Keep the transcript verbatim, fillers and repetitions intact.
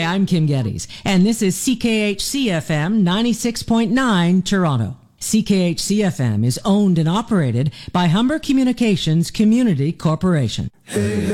I'm Kim Geddes, and this is C K H C F M ninety-six point nine Toronto. C K H C F M is owned and operated by Humber Communications Community Corporation. Hey, hey.